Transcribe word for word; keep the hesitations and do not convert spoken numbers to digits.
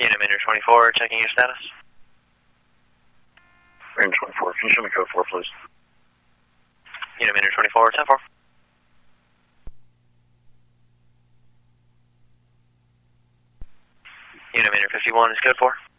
Unit Mainer twenty-four, checking your status. Mainer twenty-four, can you show me code four, please? Unit Mainer twenty-four, ten four. Unit Mainer fifty-one is code four.